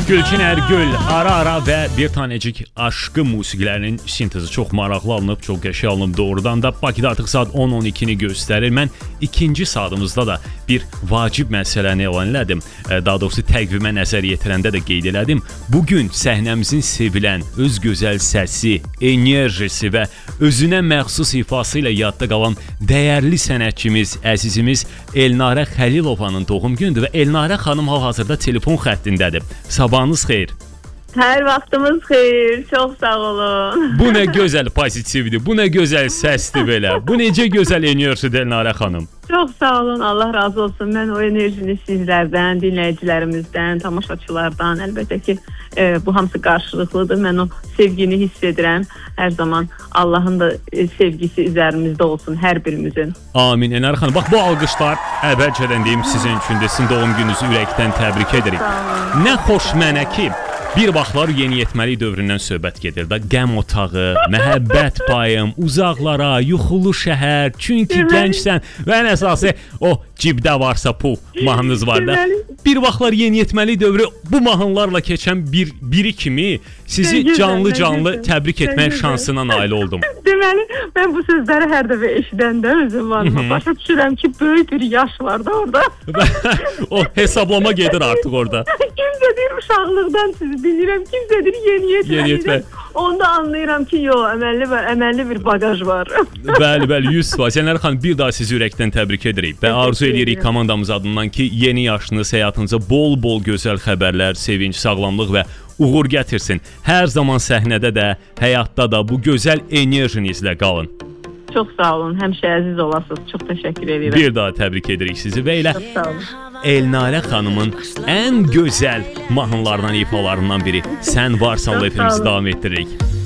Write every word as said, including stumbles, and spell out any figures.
Gülçin Ərgül, Ara Ara və bir tanecik aşkı musiqilərinin sintezi çox maraqlı alınıb, çox qəşəng alınıb. Doğrudan da Bakıda artıq saat on on ikini göstərir. Mən ikinci saatımızda da bir vacib məsələni elan elədim. Daha doğrusu təqvimə nəzər yetirəndə də qeyd elədim. Bugün səhnəmizin sevilən, öz gözəl səsi, enerjisi və özünə məxsus ifası ilə yadda qalan dəyərli sənətçimiz, əzizimiz Elnarə Xəlilovanın doğum günüdür və Elnarə xanım hal-hazırda telefon xəttindədir. Sabahınız xeyir. Hər vaxtımız xeyir, çox sağ olun. Bu nə gözəl pozitivdir, bu nə gözəl səsdir belə. Bu necə gözəl enerjidir Elnarə xanım. Çox sağ olun, Allah razı olsun. Mən o enerjini sizlərdən, dinləyicilərimizdən, tamaşaçılardan, əlbəttə ki, e, bu hamısı qarşılıqlıdır. Mən o sevgini hiss edirəm. Hər zaman Allahın da e, sevgisi üzərimizdə olsun, hər birimizin. Amin. Elnarə xanım, bax bu alqışlar əvvəlcədən deyim sizin üçündür. Sizin doğum gününüzü ürəkdən təbrik edirik. Nə xoş mənə ki, bir vaxtlar yeniyetməlik dövründən söhbət gedir də. Qəm otağı, məhəbbət payım, uzaqlara, yuxulu şəhər, çünki gəncsən və ən əsası o cibdə varsa pul mahnınız var da. Bir vaxtlar yeniyetməlik dövrü bu mahnılarla keçən bir biri kimi sizi canlı-canlı təbrik etmək şansına nail oldum. Deməli, mən bu sözləri hər dəfə eşidəndə özüm varım. Başa düşürəm ki, böyük bir yaş var da orada. O hesablama gedir artıq orada. Kimsə deyir uşaqlıqdan sizi bilirəm, kimsə deyir yeniyetməlikdən. Onda anlayıram ki, yox, əməlli var, əməlli bir bagaj var. Bəli, bəli, yüz faiz. Elnarə xanım, bir daha sizi ürəkdən təbrik edirik və arzu edirik komandamız adından ki, yeni yaşınız, həyatınıza bol-bol gözəl xəbərlər, sevinç, sağlamlıq və uğur gətirsin. Hər zaman səhnədə də, həyatda da bu gözəl enerjinizlə qalın. Çox sağ olun, həmişə əziz olasınız. Çox təşəkkür edirəm. Bir daha təbrik edirik sizi və elə Elnarə xanımın ən gözəl mahnılardan, ifalarından biri Sən varsan efirimizi davam etdiririk.